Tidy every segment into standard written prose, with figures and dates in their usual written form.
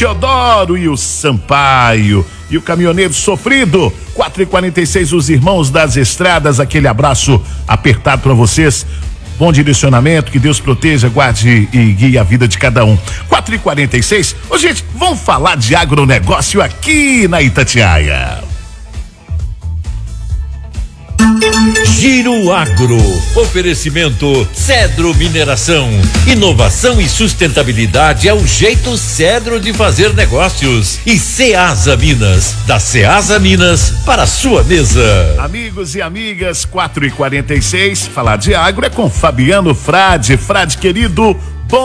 Teodoro e o Sampaio. E o caminhoneiro sofrido, 4h46, os irmãos das estradas, aquele abraço apertado para vocês. Bom direcionamento, que Deus proteja, guarde e guie a vida de cada um. 4h46, ô gente, vamos falar de agronegócio aqui na Itatiaia. Giro Agro, oferecimento Cedro Mineração, inovação e sustentabilidade é o jeito Cedro de fazer negócios. E Ceasa Minas, da Ceasa Minas para a sua mesa. Amigos e amigas, 4h46, falar de agro é com Fabiano Frade. Frade querido,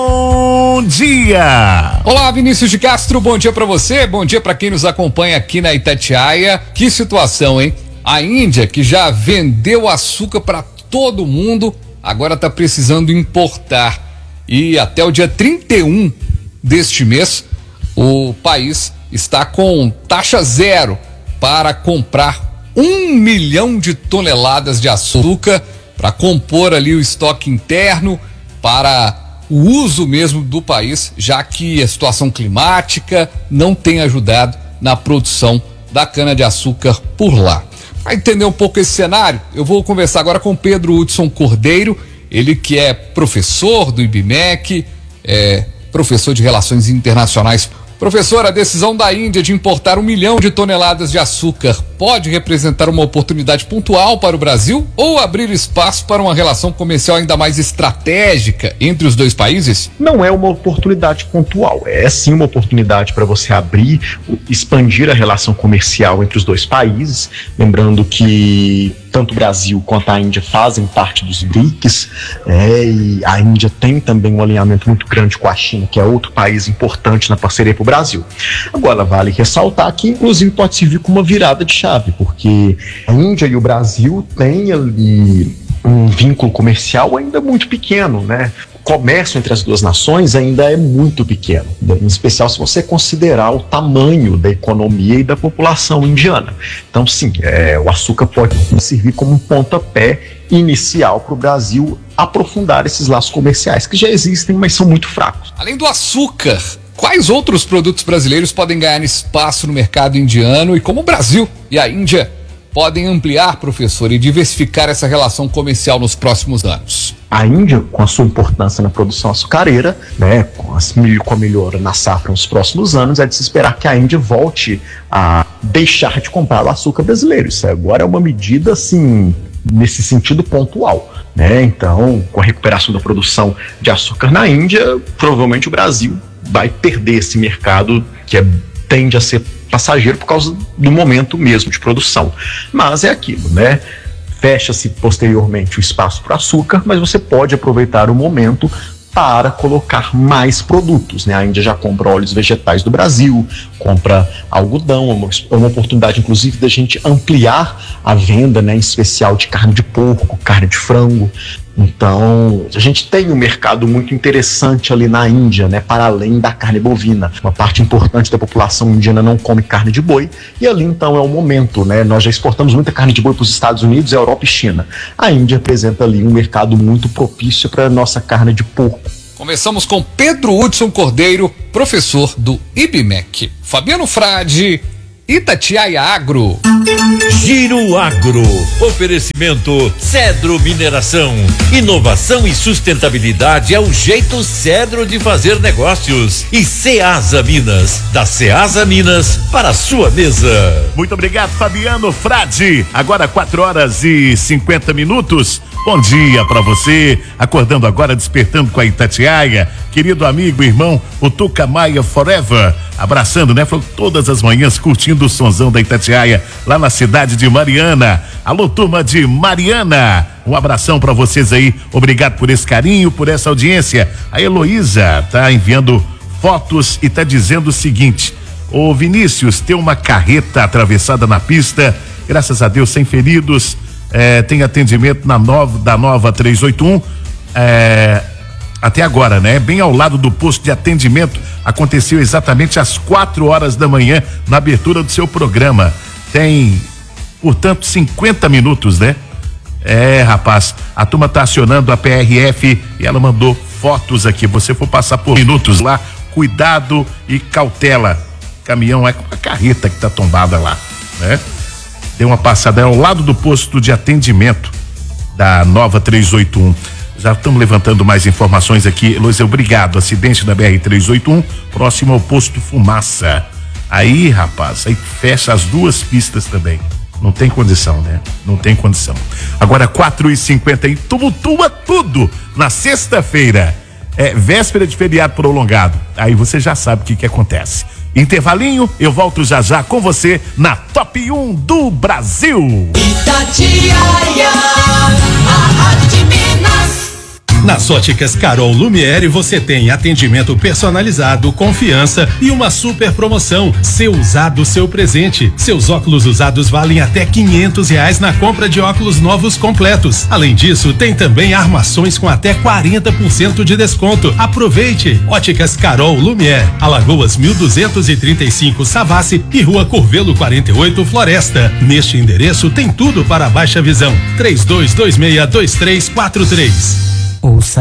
bom dia! Olá, Vinícius de Castro, bom dia pra você, bom dia pra quem nos acompanha aqui na Itatiaia. Que situação, hein? A Índia, que já vendeu açúcar para todo mundo, agora está precisando importar. E até o dia 31 deste mês, o país está com taxa zero para comprar 1 milhão de toneladas de açúcar para compor ali o estoque interno para o uso mesmo do país, já que a situação climática não tem ajudado na produção da cana-de-açúcar por lá. Para entender um pouco esse cenário, eu vou conversar agora com Pedro Hudson Cordeiro, ele que é professor do IBMEC, professor de Relações Internacionais. Professor, a decisão da Índia de importar 1 milhão de toneladas de açúcar pode representar uma oportunidade pontual para o Brasil ou abrir espaço para uma relação comercial ainda mais estratégica entre os dois países? Não é uma oportunidade pontual, é sim uma oportunidade para você abrir, expandir a relação comercial entre os dois países. Lembrando que tanto o Brasil quanto a Índia fazem parte dos BRICS, e a Índia tem também um alinhamento muito grande com a China, que é outro país importante na parceria para o Brasil. Agora, vale ressaltar que, inclusive, pode servir como uma virada de chave, porque a Índia e o Brasil têm ali um vínculo comercial ainda muito pequeno, né? O comércio entre as duas nações ainda é muito pequeno, em especial se você considerar o tamanho da economia e da população indiana. Então, sim, o açúcar pode servir como um pontapé inicial para o Brasil aprofundar esses laços comerciais que já existem, mas são muito fracos. Além do açúcar, quais outros produtos brasileiros podem ganhar espaço no mercado indiano e como o Brasil e a Índia podem ampliar, professor, e diversificar essa relação comercial nos próximos anos? A Índia, com a sua importância na produção açucareira, né, com a melhora na safra nos próximos anos, é de se esperar que a Índia volte a deixar de comprar o açúcar brasileiro. Isso agora é uma medida, assim, nesse sentido pontual, né? Então, com a recuperação da produção de açúcar na Índia, provavelmente o Brasil vai perder esse mercado que tende a ser passageiro por causa do momento mesmo de produção. Mas é aquilo, né? Fecha-se posteriormente o espaço para açúcar, mas você pode aproveitar o momento para colocar mais produtos, né? A Índia já compra óleos vegetais do Brasil, compra algodão, é uma oportunidade inclusive da gente ampliar a venda, né, em especial de carne de porco, carne de frango. Então, a gente tem um mercado muito interessante ali na Índia, né, para além da carne bovina. Uma parte importante da população indiana não come carne de boi, e ali então é o momento, né? Nós já exportamos muita carne de boi para os Estados Unidos, Europa e China. A Índia apresenta ali um mercado muito propício para a nossa carne de porco. Conversamos com Pedro Hudson Cordeiro, professor do IBMEC. Fabiano Frade, Itatiaia Agro. Giro Agro, oferecimento Cedro Mineração, inovação e sustentabilidade é o jeito Cedro de fazer negócios. E Ceasa Minas, da Ceasa Minas para a sua mesa. Muito obrigado, Fabiano Frade. Agora 4h50. Bom dia pra você, acordando agora, despertando com a Itatiaia, querido amigo, irmão, o Tuca Maia Forever, abraçando, né? Falou todas as manhãs curtindo o sonzão da Itatiaia, lá na cidade de Mariana. Alô, turma de Mariana, um abração pra vocês aí, obrigado por esse carinho, por essa audiência. A Heloísa tá enviando fotos e tá dizendo o seguinte: ô Vinícius, tem uma carreta atravessada na pista, graças a Deus sem feridos. Tem atendimento da nova 381 até agora, né? Bem ao lado do posto de atendimento. Aconteceu exatamente às 4h da manhã, na abertura do seu programa. Tem, portanto, 50 minutos, né? Rapaz, a turma tá acionando a PRF e ela mandou fotos aqui. Você for passar por minutos lá, cuidado e cautela. Caminhão é com a carreta que tá tombada lá, né? Deu uma passada ao lado do posto de atendimento da Nova 381. Já estamos levantando mais informações aqui. Luiz, obrigado. Acidente da BR-381, próximo ao posto Fumaça. Aí, rapaz, aí fecha as duas pistas também. Não tem condição, né? Não tem condição. Agora 4h50 e tumultua tudo na sexta-feira. É véspera de feriado prolongado. Aí você já sabe o que acontece. Intervalinho, eu volto já com você na Top 1 do Brasil. Itatiaia, a rádio de Minas. Nas óticas Carol Lumiere você tem atendimento personalizado, confiança e uma super promoção. Seu usado, seu presente. Seus óculos usados valem até R$500 na compra de óculos novos completos. Além disso, tem também armações com até 40% de desconto. Aproveite! Óticas Carol Lumiere, Alagoas 1235 Savassi e Rua Curvelo 48 Floresta. Neste endereço tem tudo para a baixa visão. 32262343. Ouça